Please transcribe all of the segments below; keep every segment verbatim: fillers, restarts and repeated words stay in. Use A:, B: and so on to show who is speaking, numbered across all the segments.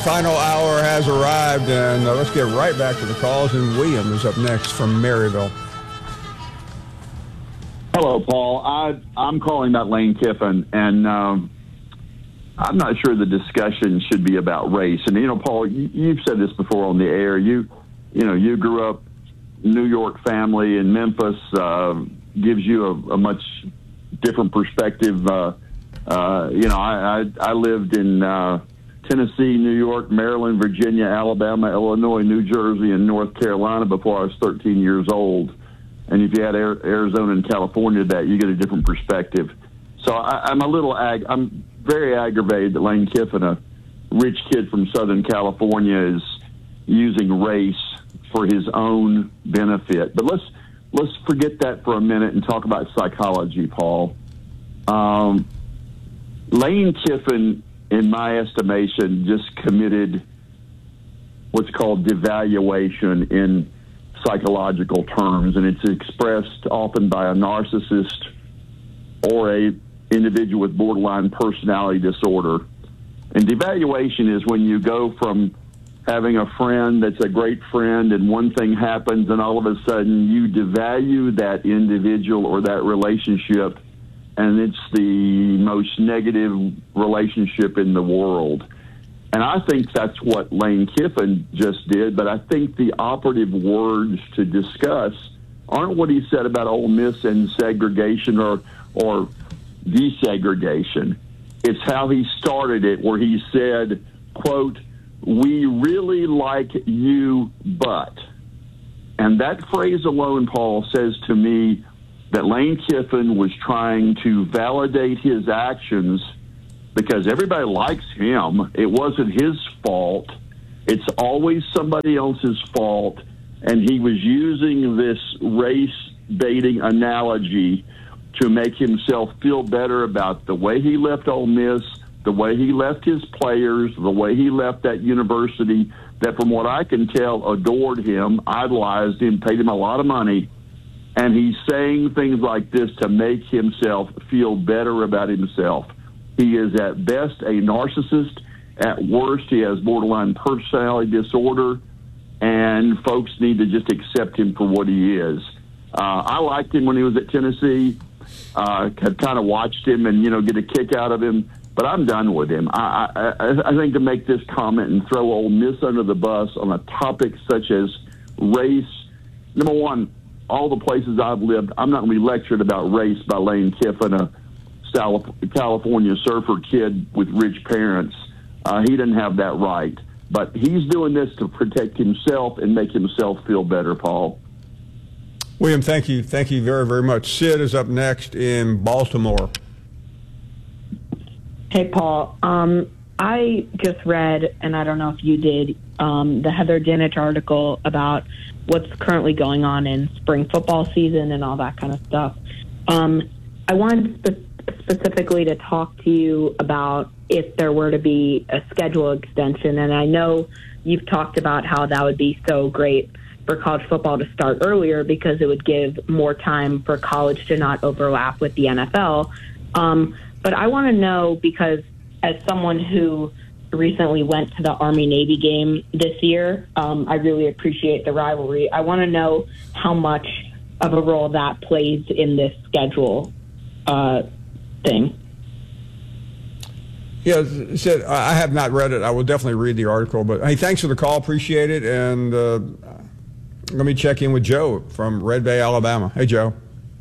A: Final hour has arrived, and uh, let's get right back to the calls. And William is up next from Maryville.
B: Hello, Paul. I, I'm calling about Lane Kiffin, and um, I'm not sure the discussion should be about race. And, you know, Paul, you, you've said this before on the air. You, you know, you grew up New York family in Memphis, uh, gives you a, a much different perspective. Uh, uh, you know, I, I, I lived in uh, Tennessee, New York, Maryland, Virginia, Alabama, Illinois, New Jersey, and North Carolina before I was thirteen years old. And if you had Arizona and California, that you get a different perspective. So I, I'm a little ag- I'm very aggravated that Lane Kiffin, a rich kid from Southern California, is using race for his own benefit. But let's let's forget that for a minute and talk about psychology, Paul. Um, Lane Kiffin, in my estimation, just committed what's called devaluation in psychological terms, and it's expressed often by a narcissist or a individual with borderline personality disorder. And devaluation is when you go from having a friend that's a great friend and one thing happens and all of a sudden you devalue that individual or that relationship, and it's the most negative relationship in the world. And I think that's what Lane Kiffin just did, but I think the operative words to discuss aren't what he said about Ole Miss and segregation or or desegregation. It's how he started it, where he said, quote, "We really like you, but." And that phrase alone, Paul, says to me that Lane Kiffin was trying to validate his actions because everybody likes him. It wasn't his fault. It's always somebody else's fault. And he was using this race baiting analogy to make himself feel better about the way he left Ole Miss, the way he left his players, the way he left that university that, from what I can tell, adored him, idolized him, paid him a lot of money. And he's saying things like this to make himself feel better about himself. He is at best a narcissist. At worst, he has borderline personality disorder, and folks need to just accept him for what he is. Uh, I liked him when he was at Tennessee. Uh, have kind of watched him and, you know, get a kick out of him, but I'm done with him. I, I, I think to make this comment and throw Ole Miss under the bus on a topic such as race, number one, all the places I've lived, I'm not going to be lectured about race by Lane Kiffin, a California surfer kid with rich parents. Uh, he didn't have that right. But he's doing this to protect himself and make himself feel better, Paul.
A: William, thank you. Thank you very, very much. Sid is up next in Baltimore.
C: Hey, Paul. Um, I just read, and I don't know if you did, um, the Heather Dinich article about what's currently going on in spring football season and all that kind of stuff. Um, I wanted spe- specifically to talk to you about if there were to be a schedule extension. And I know you've talked about how that would be so great for college football to start earlier because it would give more time for college to not overlap with the N F L. Um, but I want to know, because as someone who recently went to the Army-Navy game this year, um, I really appreciate the rivalry. I want to know how much of a role that plays in this schedule uh, thing.
A: Yeah, Sid, I have not read it. I will definitely read the article. But, hey, thanks for the call. Appreciate it. And uh, let me check in with Joe from Red Bay, Alabama. Hey, Joe.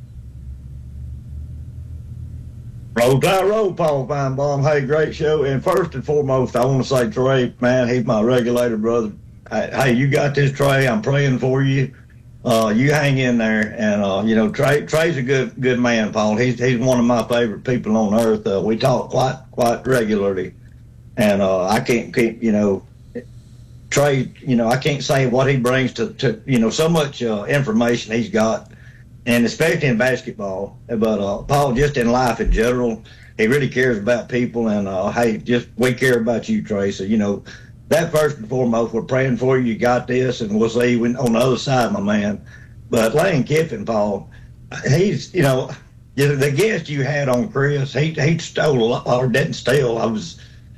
D: Roll Tide Roll, Paul Feinbaum. Hey, great show. And first and foremost, I want to say, Trey, man, he's my regulator brother. Hey, you got this, Trey. I'm praying for you. Uh, you hang in there. And, uh, you know, Trey, Trey's a good good man, Paul. He's he's one of my favorite people on earth. Uh, we talk quite quite regularly. And uh, I can't keep, you know, Trey, you know, I can't say what he brings to, to you know, so much uh, information he's got, and especially in basketball. But, uh, Paul, just in life in general, he really cares about people. And, uh, hey, just we care about you, Trey. So, you know, that first and foremost, we're praying for you. You got this, and we'll see you on the other side, my man. But Lane Kiffin, Paul, he's, you know, the guest you had on Chris, he he stole a lot, or didn't steal. I was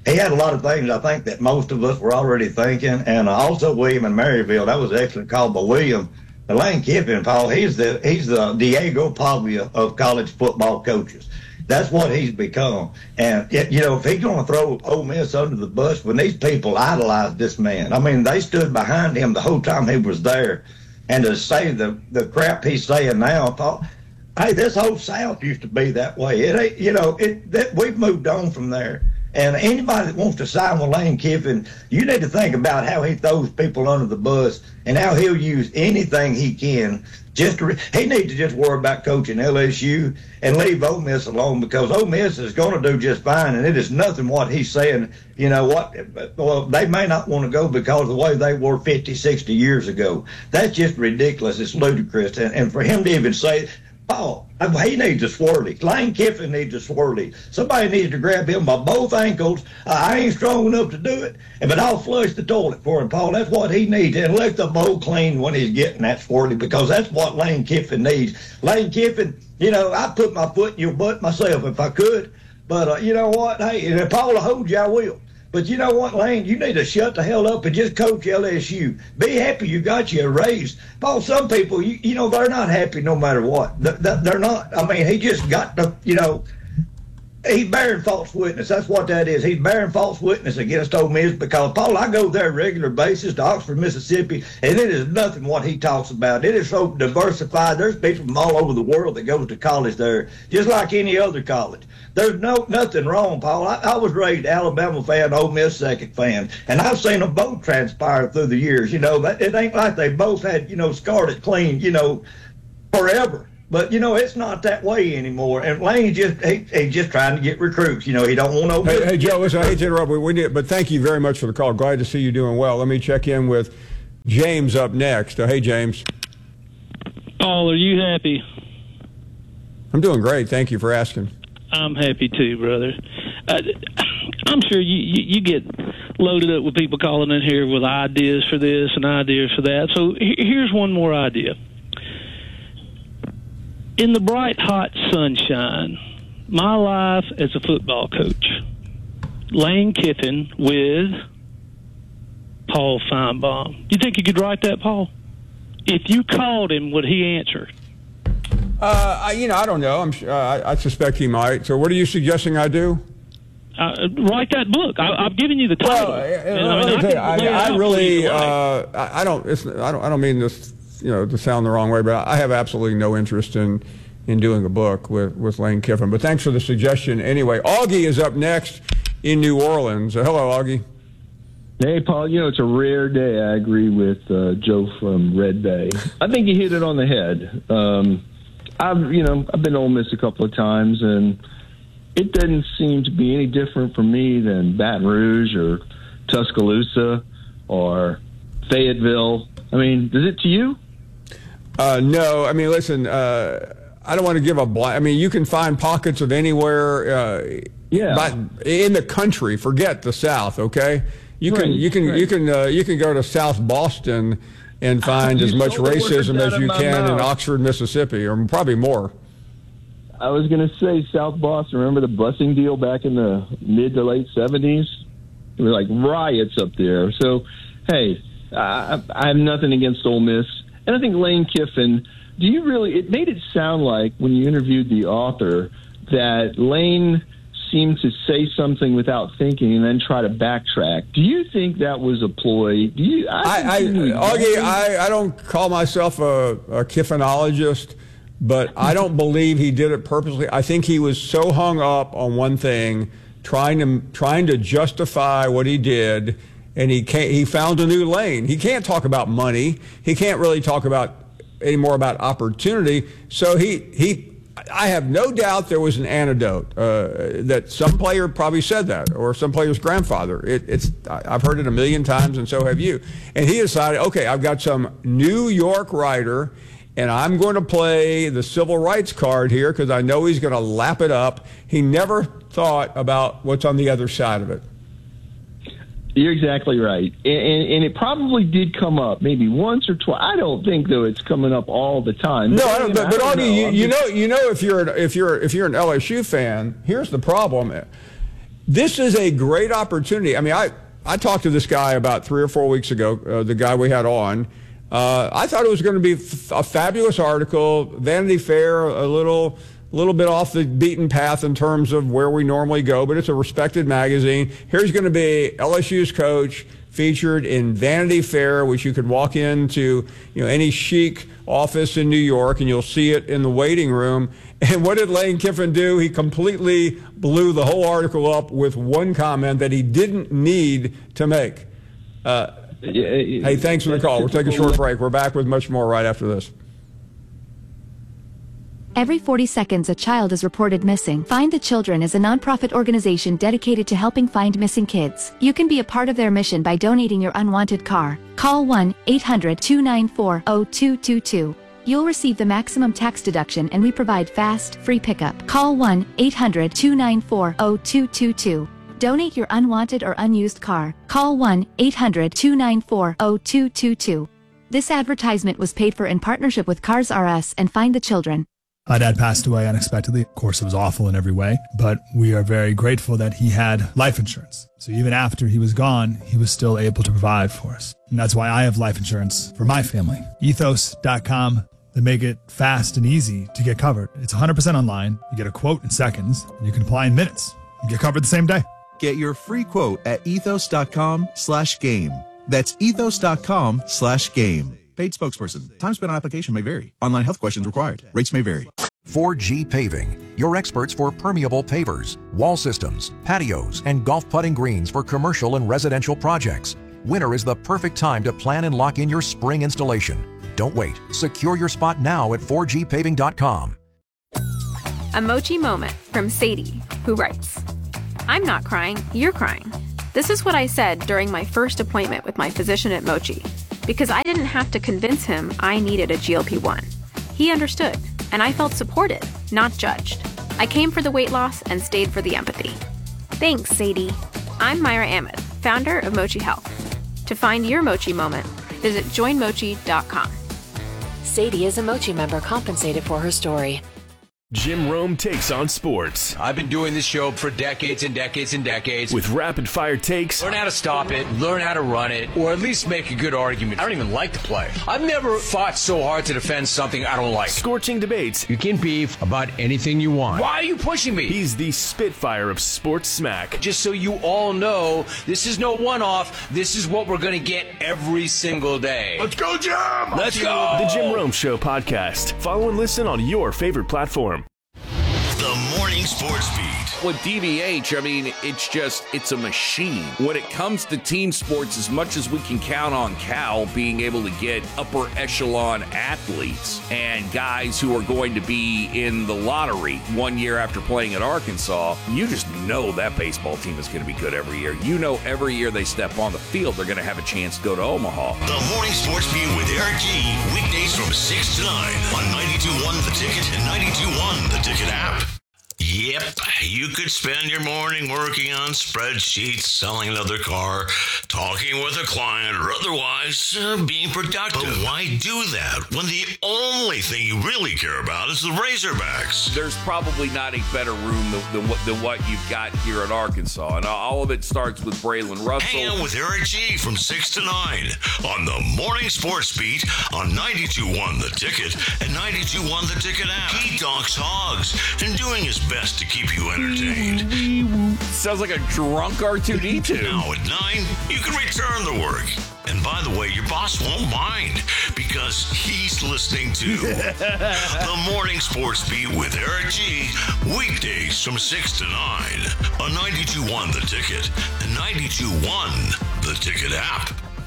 D: he had a lot of things I think that most of us were already thinking, and uh, also William and Maryville. That was an excellent call by William. But Lane Kiffin, Paul, he's the he's the Diego Pavia of college football coaches. That's what he's become. And, it, you know, if he's going to throw Ole Miss under the bus, when these people idolized this man, I mean, they stood behind him the whole time he was there. And to say the, the crap he's saying now, I thought, hey, this whole South used to be that way. It ain't, you know, it that we've moved on from there. And anybody that wants to sign with Lane Kiffin, you need to think about how he throws people under the bus and how he'll use anything he can. Just to re- he needs to just worry about coaching L S U and leave Ole Miss alone, because Ole Miss is going to do just fine, and it is nothing what he's saying. You know what? Well, they may not want to go because of the way they were fifty, sixty years ago. That's just ridiculous. It's ludicrous. And, and for him to even say, Paul, he needs a swirly. Lane Kiffin needs a swirly. Somebody needs to grab him by both ankles. Uh, I ain't strong enough to do it, but I'll flush the toilet for him, Paul. That's what he needs. And let the bowl clean when he's getting that swirly, because that's what Lane Kiffin needs. Lane Kiffin, you know, I put my foot in your butt myself if I could. But uh, you know what? Hey, if Paul will hold you, I will. But you know what, Lane? You need to shut the hell up and just coach L S U. Be happy you got you a raise. Paul, some people, you, you know, they're not happy no matter what. They're not. I mean, he just got the, you know, he's bearing false witness. That's what that is. He's bearing false witness against Ole Miss, because, Paul, I go there on a regular basis to Oxford, Mississippi, and it is nothing what he talks about. It is so diversified. There's people from all over the world that goes to college there, just like any other college. There's no nothing wrong, Paul. I, I was raised Alabama fan, Ole Miss second fan, and I've seen them both transpire through the years. You know, that, it ain't like they both had, you know, scarred it clean, you know, forever. But, you know, it's not that way anymore. And Lane just he, he's just trying to get recruits. You know, he don't want no.
A: Hey, hey, Joe, listen, I hate to interrupt. We, we need, but thank you very much for the call. Glad to see you doing well. Let me check in with James up next. Uh, hey, James.
E: Paul, are you happy?
A: I'm doing great. Thank you for asking.
E: I'm happy too, brother. Uh, I'm sure you, you, you get loaded up with people calling in here with ideas for this and ideas for that. So here's one more idea. In the bright, hot sunshine, my life as a football coach, Lane Kiffin with Paul Feinbaum. Do you think you could write that, Paul? If you called him, would he answer?
A: Uh, I, you know, I don't know. I'm, uh, I, I suspect he might. So, what are you suggesting I do?
E: Uh, write that book. I, I've given you the title.
A: Well, I, mean, I, you, I, I really, uh, I, I don't. It's, I don't. I don't mean this, you know, to sound the wrong way, but I have absolutely no interest in in doing a book with with Lane Kiffin. But thanks for the suggestion. Anyway, Augie is up next in New Orleans. Uh, hello, Augie.
F: Hey, Paul, you know, it's a rare day. I agree with uh, Joe from Red Bay. I think you hit it on the head. Um, I've, you know, I've been to Ole Miss a couple of times, and it doesn't seem to be any different for me than Baton Rouge or Tuscaloosa or Fayetteville. I mean, is it to you?
A: Uh, no. I mean, listen, uh, I don't want to give a blind. I mean, you can find pockets of anywhere uh,
F: yeah.
A: but in the country. Forget the South, okay? You
F: right,
A: can you can
F: right.
A: you can uh, you can go to South Boston and find
F: you
A: as much racism as you can
F: mouth.
A: in Oxford, Mississippi, or probably more.
F: I was going to say South Boston. Remember the busing deal back in the mid to late seventies? There were like riots up there. So, hey, I, I have nothing against Ole Miss. And I think Lane Kiffin, do you really, it made it sound like when you interviewed the author that Lane seemed to say something without thinking and then try to backtrack. Do you think that was a ploy? Do you? I,
A: I, I Augie, I, I don't call myself a, a Kiffinologist, but I don't believe he did it purposely. I think he was so hung up on one thing, trying to trying to justify what he did, and he can't, he found a new lane. He can't talk about money. He can't really talk about any more about opportunity. So he he. I have no doubt there was an antidote uh, that some player probably said that, or some player's grandfather. It, it's I've heard it a million times, and so have you. And he decided, okay, I've got some New York writer, and I'm going to play the civil rights card here because I know he's going to lap it up. He never thought about what's on the other side of it.
F: You're exactly right. And, and, and it probably did come up maybe once or twice. I don't think, though, it's coming up all the time.
A: No, I don't, but, but
F: I don't
A: Augie,
F: know.
A: you, you know, you know, if you're an, if you're if you're an L S U fan, here's the problem: this is a great opportunity. I mean, I, I talked to this guy about three or four weeks ago, uh, the guy we had on. Uh, I thought it was going to be f- a fabulous article, Vanity Fair, a little, little bit off the beaten path in terms of where we normally go, but it's a respected magazine. Here's going to be L S U's coach featured in Vanity Fair, which you could walk into, you know, any chic office in New York, and you'll see it in the waiting room. And what did Lane Kiffin do? He completely blew the whole article up with one comment that he didn't need to make. Uh, hey, thanks for the call. We'll take a short break. We're back with much more right after this.
G: Every forty seconds, a child is reported missing. Find the Children is a nonprofit organization dedicated to helping find missing kids. You can be a part of their mission by donating your unwanted car. Call one eight hundred two nine four zero two two two. You'll receive the maximum tax deduction, and we provide fast, free pickup. Call one eight hundred two nine four zero two two two. Donate your unwanted or unused car. Call one eight hundred two nine four zero two two two. This advertisement was paid for in partnership with Cars R Us and Find the Children.
H: My dad passed away unexpectedly. Of course, it was awful in every way, but we are very grateful that he had life insurance. So even after he was gone, he was still able to provide for us. And that's why I have life insurance for my family. ethos dot com. They make it fast and easy to get covered. It's one hundred percent online. You get a quote in seconds, and you can apply in minutes. You get covered the same day.
I: Get your free quote at ethos dot com slash game. That's ethos dot com slash game. Paid spokesperson. Time spent on application may vary. Online health questions required. Rates may vary.
J: four G Paving, your experts for permeable pavers, wall systems, patios, and golf putting greens for commercial and residential projects. Winter is the perfect time to plan and lock in your spring installation. Don't wait. Secure your spot now at four G paving dot com.
K: A Mochi moment from Sadie, who writes, I'm not crying, you're crying. This is what I said during my first appointment with my physician at Mochi, because I didn't have to convince him I needed a G L P one. He understood, and I felt supported, not judged. I came for the weight loss and stayed for the empathy. Thanks, Sadie. I'm Myra Ahmed, founder of Mochi Health. To find your Mochi moment, visit join mochi dot com.
L: Sadie is a Mochi member compensated for her story.
M: Jim Rome takes on sports.
N: I've been doing this show for decades and decades and decades.
M: With rapid-fire takes.
N: Learn how to stop it, learn how to run it, or at least make a good argument. I don't even like to play. I've never fought so hard to defend something I don't like.
M: Scorching debates.
N: You can beef about anything you want. Why are you pushing me?
M: He's the Spitfire of sports smack.
N: Just so you all know, this is no one-off. This is what we're going to get every single day.
M: Let's go, Jim! Let's go! The Jim Rome Show podcast. Follow and listen on your favorite platform.
O: The Morning Sports Beat.
P: With D V H, I mean, it's just, it's a machine. When it comes to team sports, as much as we can count on Cal being able to get upper echelon athletes and guys who are going to be in the lottery one year after playing at Arkansas, you just know that baseball team is going to be good every year. You know every year they step on the field, they're going to have a chance to go to Omaha.
O: The Morning Sports Beat with Eric G. Weekdays from six to nine on ninety-two point one The Ticket and ninety-two point one The Ticket app. Yep, you could spend your morning working on spreadsheets, selling another car, talking with a client, or otherwise uh, being productive. But why do that when the only thing you really care about is the Razorbacks?
P: There's probably not a better room than, than, what, than what you've got here at Arkansas. And all of it starts with Braylon Russell.
O: Hang out with Eric G. from six to nine on the Morning Sports Beat on ninety-two point one The Ticket and ninety-two point one The Ticket app. He talks hogs and doing his best to keep you entertained.
P: Sounds like a drunk R two D two.
O: Now at nine, you can return to work. And by the way, your boss won't mind because he's listening to the Morning Sports Beat with Eric G. Weekdays from six to nine on ninety-two point one The Ticket and ninety-two point one The Ticket app.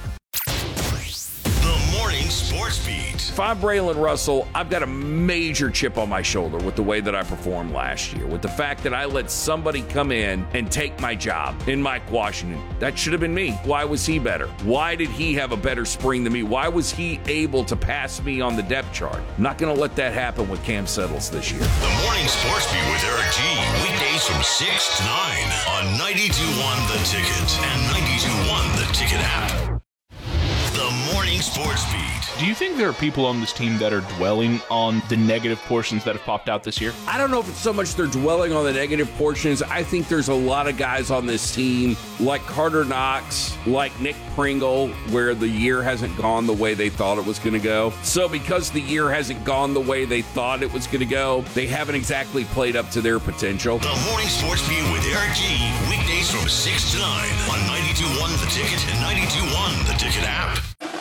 O: The Morning Sports Beat.
P: If I'm Braylon Russell, I've got a major chip on my shoulder with the way that I performed last year, with the fact that I let somebody come in and take my job in Mike Washington. That should have been me. Why was he better? Why did he have a better spring than me? Why was he able to pass me on the depth chart? I'm not going to let that happen with Cam Settles this year.
O: The Morning Sports Beat with Eric G. Weekdays from six to nine on ninety-two point one The Ticket and ninety-two point one The Ticket app. The Morning Sports Beat.
Q: Do you think there are people on this team that are dwelling on the negative portions that have popped out this year?
P: I don't know if it's so much they're dwelling on the negative portions. I think there's a lot of guys on this team like Carter Knox, like Nick Pringle, where the year hasn't gone the way they thought it was going to go. So because the year hasn't gone the way they thought it was going to go, they haven't exactly played up to their potential.
O: The Morning Sports View with Eric G. Weekdays from six to nine on ninety-two point one The Ticket and ninety-two point one The Ticket app.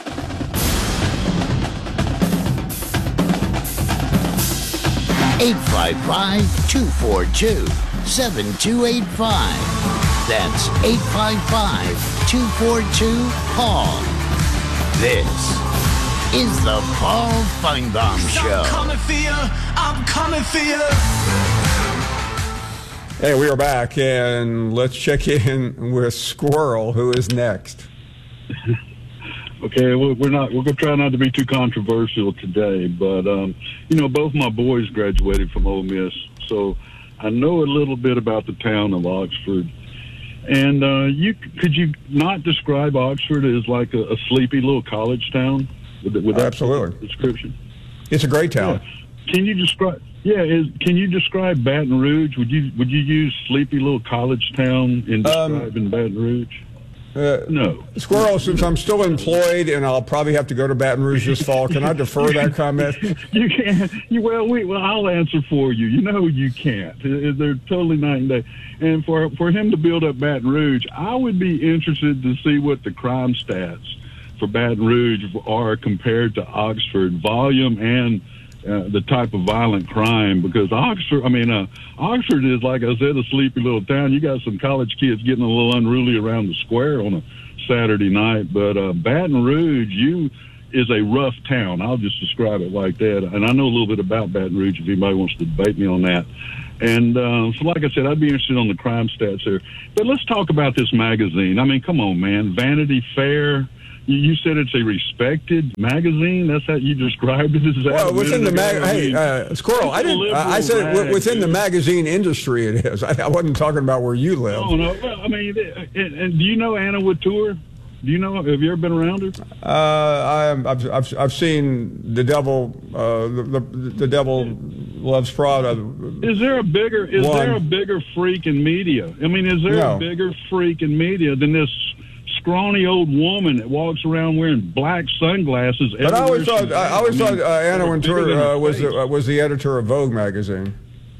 R: eight five five, two four two, seven two eight five. That's eight five five, two four two, Paul. This is the Paul Feinbaum Show.
S: I'm coming for you. I'm coming for you.
A: Hey, we are back, and let's check in with Squirrel, who is next.
T: Okay, well, we're not. We're going to try not to be too controversial today, but um, you know, both my boys graduated from Ole Miss, so I know a little bit about the town of Oxford. And uh, you could you not describe Oxford as like a, a sleepy little college town? With, with that
A: Absolutely.
T: description,
A: it's a great town.
T: Yeah. Can you describe? Yeah, is, can you describe Baton Rouge? Would you would you use sleepy little college town in describing um, Baton Rouge?
A: Uh,
T: no.
A: Squirrel, since I'm still employed and I'll probably have to go to Baton Rouge this fall, can I defer that comment?
T: You can't. You, well, we, well, I'll answer for you. You know you can't. They're totally night and day. And for, for him to build up Baton Rouge, I would be interested to see what the crime stats for Baton Rouge are compared to Oxford, volume and uh, the type of violent crime. Because Oxford, I mean, uh, Oxford is, like I said, a sleepy little town. You got some college kids getting a little unruly around the square on a Saturday night. But uh, Baton Rouge, you is a rough town. I'll just describe it like that. And I know a little bit about Baton Rouge if anybody wants to debate me on that. And uh, so, like I said, I'd be interested on the crime stats there. But let's talk about this magazine. I mean, come on, man. Vanity Fair. You said it's a respected magazine. That's how you described it. Is that
A: well, within the mag- hey, uh, Squirrel. I didn't. Uh, I said rag, within dude. the magazine industry. It is. I, I wasn't talking about where you live.
T: No, no. Well, I mean, and, and do you know Anna Wintour? Do you know? Have you ever been around her?
A: Uh, I, I've, I've I've seen the devil. Uh, the, the the devil loves Prada.
T: Is there a bigger? Is
A: One.
T: there a bigger freak in media? I mean, is there
A: no.
T: a bigger freak in media than this scrawny old woman that walks around wearing black sunglasses?
A: But I always thought I always
T: I mean,
A: thought uh, Anna Wintour uh, was
T: face.
A: the, uh, was the editor of Vogue magazine.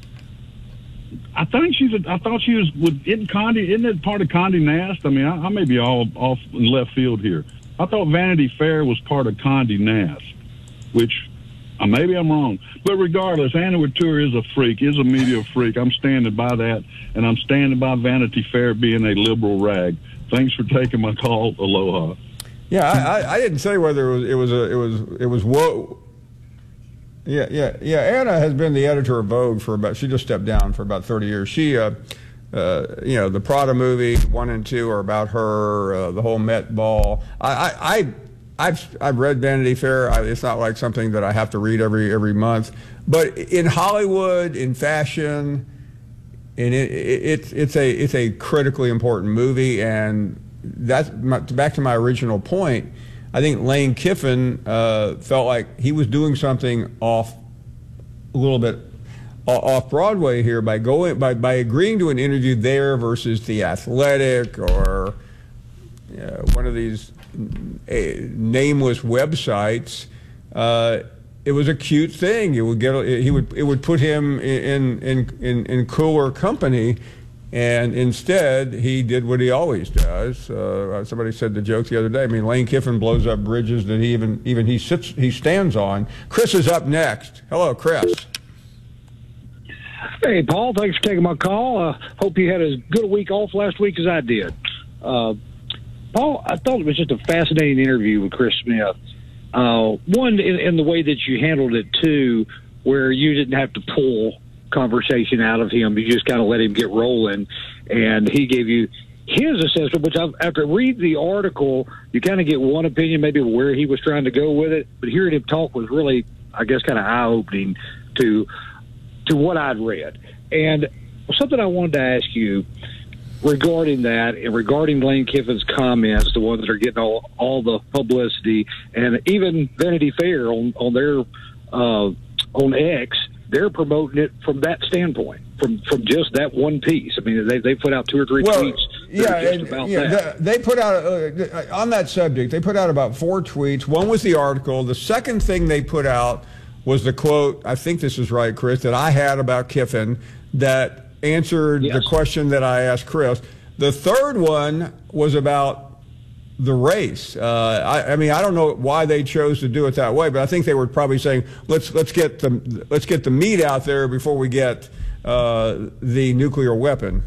T: I think she's. A, I thought she was with in Condé. Isn't it part of Condé Nast? I mean, I, I may be all off in left field here. I thought Vanity Fair was part of Condé Nast, which uh, maybe I'm wrong. But regardless, Anna Wintour is a freak. Is a media freak. I'm standing by that, and I'm standing by Vanity Fair being a liberal rag. Thanks for taking my call. Aloha.
A: Yeah, I, I, I didn't say whether it was it was a, it was it was whoa. Yeah, yeah, yeah. Anna has been the editor of Vogue for about. She just stepped down for about thirty years. She, uh, uh, you know, the Prada movie one and two are about her. Uh, the whole Met Ball. I, I, I I've I've read Vanity Fair. I, it's not like something that I have to read every every month. But in Hollywood, in fashion, and it, it, it's it's a it's a critically important movie. And that's my, back to my original point. I think Lane Kiffin uh, felt like he was doing something off a little bit off Broadway here by going by, by agreeing to an interview there versus The Athletic or uh, one of these uh, nameless websites. Uh, it was a cute thing. It would get he would it would put him in in in, in cooler company. And instead, he did what he always does. Uh, somebody said the joke the other day. I mean, Lane Kiffin blows up bridges that he even even he sits he stands on. Chris is up next. Hello, Chris.
U: Hey, Paul. Thanks for taking my call. Uh, hope you had as good a week off last week as I did. Uh, Paul, I thought it was just a fascinating interview with Chris Smith. Uh, one, in, in the way that you handled it, too, where you didn't have to pull conversation out of him. You just kind of let him get rolling, and he gave you his assessment, which I've, after read the article, you kind of get one opinion maybe of where he was trying to go with it, but hearing him talk was really, I guess, kind of eye-opening to to what I'd read. And something I wanted to ask you, regarding that and regarding Lane Kiffin's comments, the ones that are getting all, all the publicity, and even Vanity Fair on, on their uh, on X, they're promoting it from that standpoint, from from just that one piece. I mean, they they put out two or three
A: well,
U: tweets.
A: Yeah,
U: just
A: and,
U: about
A: yeah
U: that.
A: the, they put out, uh, on that subject, they put out about four tweets. One was the article. The second thing they put out was the quote, I think this is right, Chris, that I had about Kiffin that answered
U: yes.
A: the question that I asked Chris. The third one was about the race. Uh, I, I mean, I don't know why they chose to do it that way, but I think they were probably saying, let's let's get the let's get the meat out there before we get uh, the nuclear weapon.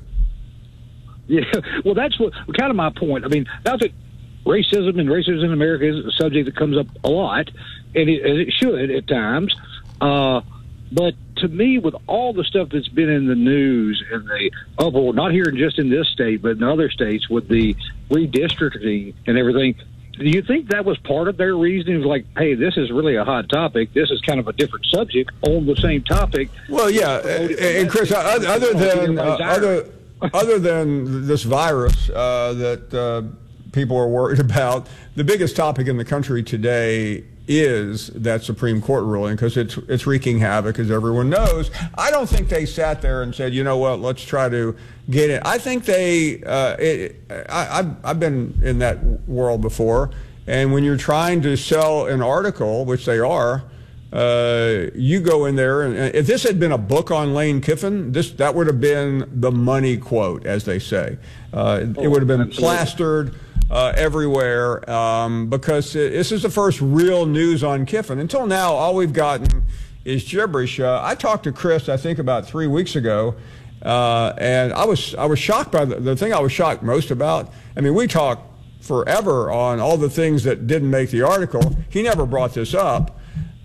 U: Yeah, well, that's what kind of my point. I mean, not that racism and racism in America is a subject that comes up a lot, and it, and it should at times. Uh, but to me, with all the stuff that's been in the news and the uproar, not here just in this state, but in other states with the redistricting and everything, do you think that was part of their reasoning? Like, hey, this is really a hot topic. This is kind of a different subject on the same topic.
A: Well, yeah, and, and Chris, other, other than uh, other other than this virus uh, that uh, people are worried about, the biggest topic in the country today is that Supreme Court ruling, because it's it's wreaking havoc, as everyone knows. I don't think they sat there and said, you know what, let's try to get it. I think they, uh, it, I, I've, I've been in that world before, and when you're trying to sell an article, which they are, uh, you go in there, and if this had been a book on Lane Kiffin, this that would have been the money quote, as they say. Uh, it, it would have been Absolutely. plastered Uh, everywhere, um, because this is the first real news on Kiffin. Until now, all we've gotten is gibberish. Uh, I talked to Chris, I think, about three weeks ago, uh, and I was I was shocked by the, the thing I was shocked most about. I mean, we talked forever on all the things that didn't make the article. He never brought this up,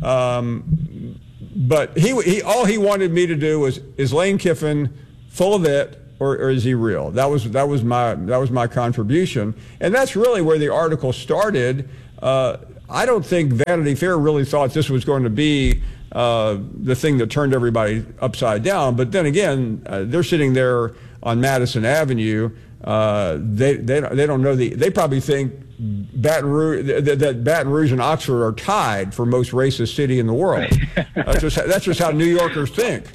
A: um, but he he all he wanted me to do was, is Lane Kiffin full of it? Or, or is he real? That was that was my that was my contribution, and that's really where the article started. Uh, I don't think Vanity Fair really thought this was going to be uh, the thing that turned everybody upside down. But then again, uh, they're sitting there on Madison Avenue. Uh, they they they don't know the. They probably think Baton Rouge that, that Baton Rouge and Oxford are tied for most racist city in the world. That's just that's just how New Yorkers think.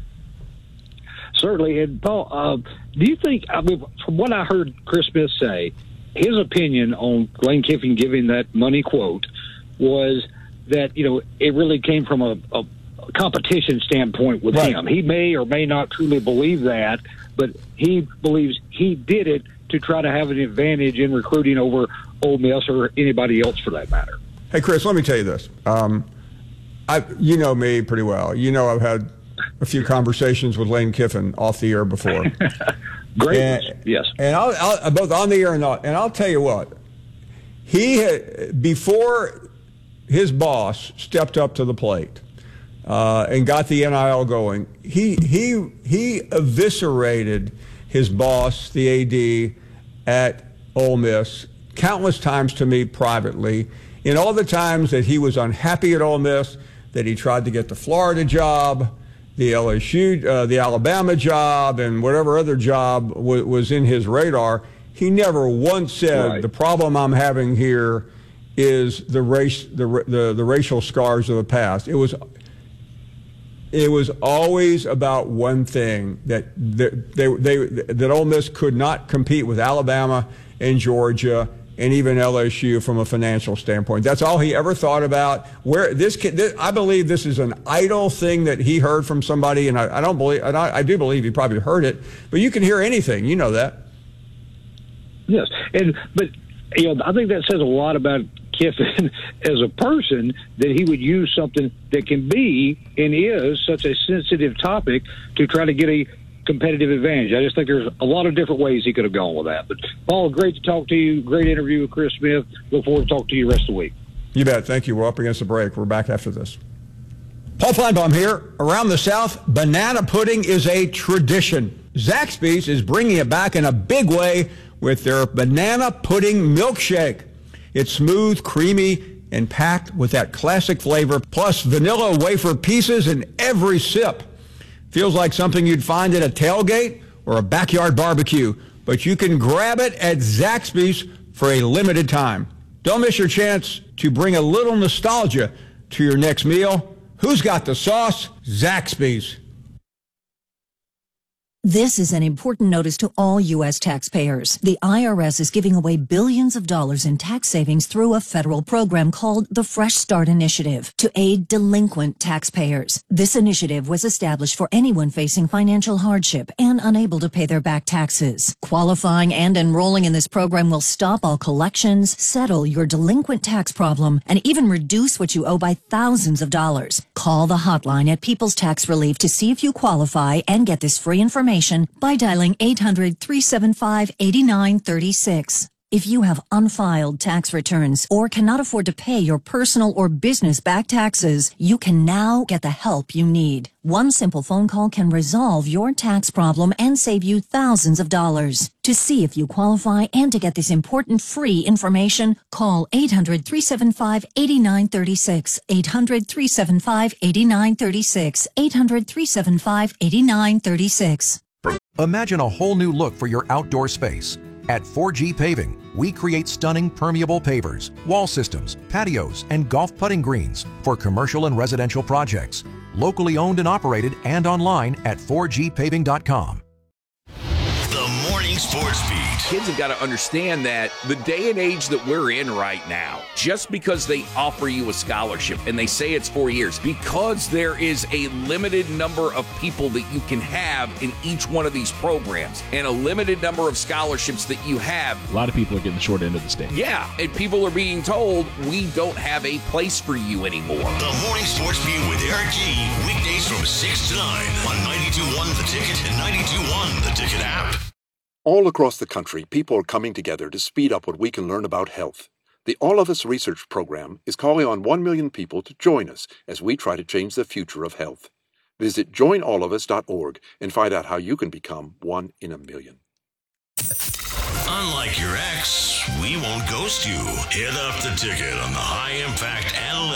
U: Certainly. And Paul, uh, do you think, I mean, from what I heard Chris Smith say, his opinion on Lane Kiffin giving that money quote was that, you know, it really came from a, a competition standpoint with right. him. He may or may not truly believe that, but he believes he did it to try to have an advantage in recruiting over Ole Miss or anybody else for that matter.
A: Hey, Chris, let me tell you this. Um, I, you know me pretty well. You know I've had a few conversations with Lane Kiffin off the air before.
U: Great,
A: and,
U: yes.
A: And I'll, I'll both on the air and not. And I'll tell you what, he had, before his boss stepped up to the plate uh, and got the N I L going, he he he eviscerated his boss, the A D at Ole Miss, countless times to me privately. In all the times that he was unhappy at Ole Miss, that he tried to get the Florida job, the L S U, uh, the Alabama job, and whatever other job w- was in his radar, he never once said, right. the problem I'm having here is the race, the, the the racial scars of the past. It was it was always about one thing, that that they, they that Ole Miss could not compete with Alabama and Georgia and even L S U from a financial standpoint. That's all he ever thought about. Where this, kid, this I believe this is an idle thing that he heard from somebody, and I, I don't believe, and I, I do believe he probably heard it. But you can hear anything, you know that.
U: Yes, and but you know, I think that says a lot about Kiffin as a person, that he would use something that can be and is such a sensitive topic to try to get a competitive advantage. I just think there's a lot of different ways he could have gone with that. But Paul, great to talk to you. Great interview with Chris Smith. Look forward to talking to you the rest of the week.
A: You bet. Thank you. We're up against the break. We're back after this. Paul Feinbaum here. Around the South, banana pudding is a tradition. Zaxby's is bringing it back in a big way with their banana pudding milkshake. It's smooth, creamy, and packed with that classic flavor, plus vanilla wafer pieces in every sip. Feels like something you'd find at a tailgate or a backyard barbecue. but you can grab it at Zaxby's for a limited time. Don't miss your chance to bring a little nostalgia to your next meal. Who's got the sauce? Zaxby's.
B: This is an important notice to all U S taxpayers. The I R S is giving away billions of dollars in tax savings through a federal program called the Fresh Start Initiative to aid delinquent taxpayers. This initiative was established for anyone facing financial hardship and unable to pay their back taxes. Qualifying and enrolling in this program will stop all collections, settle your delinquent tax problem, and even reduce what you owe by thousands of dollars. Call the hotline at People's Tax Relief to see if you qualify and get this free information by dialing eight hundred, three seven five, eight nine three six. If you have unfiled tax returns or cannot afford to pay your personal or business back taxes, you can now get the help you need. One simple phone call can resolve your tax problem and save you thousands of dollars. To see if you qualify and to get this important free information, call eight hundred, three seven five, eight nine three six, eight hundred, three seven five, eight nine three six, eight hundred, three seven five, eight nine three six.
J: Imagine a whole new look for your outdoor space. At four G Paving, we create stunning permeable pavers, wall systems, patios, and golf putting greens for commercial and residential projects. Locally owned and operated and online at four G paving dot com.
O: The Morning Sports Beat.
P: Kids have got to understand that the day and age that we're in right now, just because they offer you a scholarship and they say it's four years, because there is a limited number of people that you can have in each one of these programs and a limited number of scholarships that you have.
Q: A lot of people are getting the short end of the stick.
P: Yeah, and people are being told, we don't have a place for you anymore.
O: The Morning Sports Beat with Eric G. Weekdays from six to nine on ninety-two point one The Ticket and ninety-two point one The Ticket app.
V: All across the country, people are coming together to speed up what we can learn about health. The All of Us Research Program is calling on one million people to join us as we try to change the future of health. Visit join all of us dot org and find out how you can become one in a million.
O: Unlike your ex, we won't ghost you. Hit up The Ticket on the High Impact